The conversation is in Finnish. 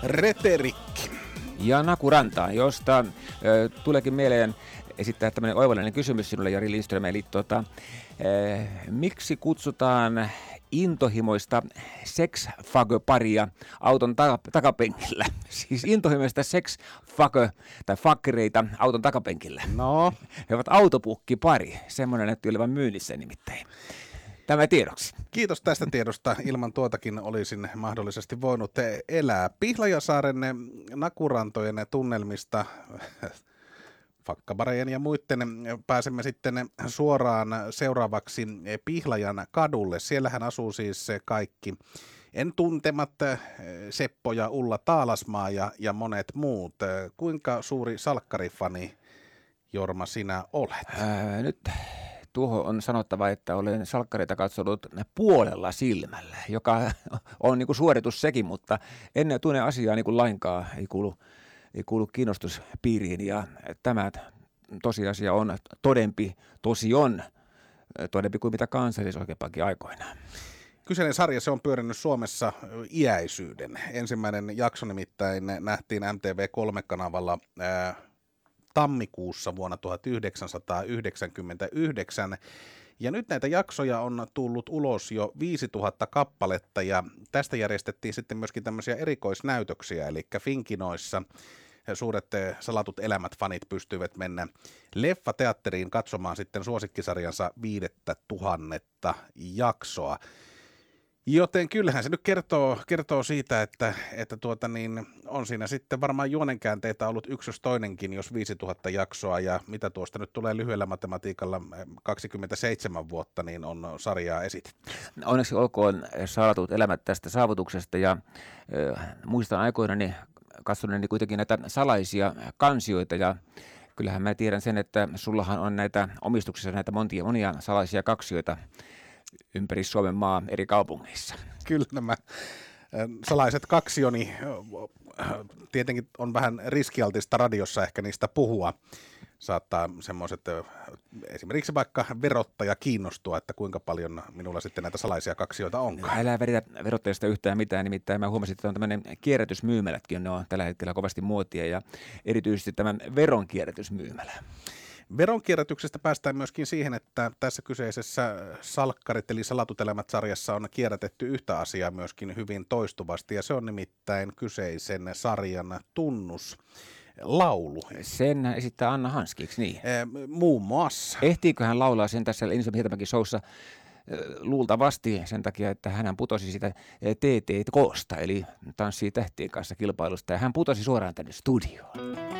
Reterikki. Ja Naku Rantaan, josta tuleekin mieleen esittää tämmöinen oivallinen kysymys sinulle, Jari Lindström. Eli miksi kutsutaan intohimoista sex-fucker-paria auton takapenkillä? Siis intohimoista sex-fucker- tai fuckereita auton takapenkillä. No. He ovat autopukkipari. Semmoinen näytti olevan myynnissä nimittäin. Tämä tiedoksi. Kiitos tästä tiedosta. Ilman tuotakin olisin mahdollisesti voinut elää. Pihlajasaaren Nakurantojen tunnelmista, fakkabarejen ja muiden pääsemme sitten suoraan seuraavaksi Pihlajan kadulle. Siellähän asuu siis kaikki en tuntemat Seppo ja Ulla Taalasmaa ja monet muut. Kuinka suuri salkkarifani, Jorma, sinä olet? Nyt tuohon on sanottava, että olen salkkareita katsonut puolella silmällä, joka on niin kuin suoritus sekin, mutta en tunne asiaa niin kuin lainkaan, ei kuulu kiinnostuspiiriin, ja tämä tosiasia on todempi kuin mitä kansallisoikeudenkin aikoinaan. Kyseinen sarja, se on pyörinyt Suomessa iäisyyden. Ensimmäinen jakso nimittäin nähtiin MTV3-kanavalla tammikuussa vuonna 1999. Ja nyt näitä jaksoja on tullut ulos jo 5000 kappaletta, ja tästä järjestettiin sitten myöskin tämmöisiä erikoisnäytöksiä, eli Finkinoissa suuret salatut elämät -fanit pystyivät mennä leffateatteriin katsomaan sitten suosikkisarjansa 5000 jaksoa. Joten kyllähän se nyt kertoo siitä, että on siinä sitten varmaan juonenkäänteitä ollut yksi jos toinenkin, jos 5000 jaksoa, ja mitä tuosta nyt tulee lyhyellä matematiikalla 27 vuotta, niin on sarjaa esitetty. Onneksi olkoon salatut elämät tästä saavutuksesta, ja muistan aikoinani katsoneeni kuitenkin näitä salaisia kansioita, ja kyllähän mä tiedän sen, että sullahan on näitä omistuksissa näitä monia salaisia kaksioita ympäri Suomen maa eri kaupungeissa. Kyllä nämä salaiset kaksioni tietenkin on vähän riskialtista radiossa ehkä niistä puhua. Saattaa semmoiset, esimerkiksi vaikka verottaja kiinnostua, että kuinka paljon minulla sitten näitä salaisia kaksioita onkaan. Älä välitä verottajasta yhtään mitään, nimittäin mä huomasin, että on tämmöinen kierrätysmyymälätkin, ne on tällä hetkellä kovasti muotia, ja erityisesti tämän veronkierrätysmyymälä. Veronkierrätyksestä päästään myöskin siihen, että tässä kyseisessä Salkkarit eli Salatut elämät -sarjassa on kierrätetty yhtä asiaa myöskin hyvin toistuvasti, ja se on nimittäin kyseisen sarjan tunnuslaulu. Sen esittää Anna Hanski, eikö niin? Muun muassa. Ehtiikö hän laulaa sen tässä Elisabeth Hietamäki showssa? Luultavasti sen takia, että hän putosi sitä TTK:sta, eli Tanssii tähtien kanssa -kilpailusta, ja hän putosi suoraan tänne studioon.